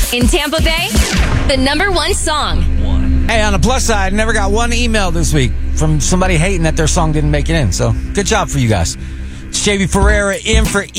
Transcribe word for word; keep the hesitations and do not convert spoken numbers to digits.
In Tampa Bay, the number one song. Hey, on the plus side, never got one email this week from somebody hating that their song didn't make it in. So good job for you guys. It's J B Ferreira in for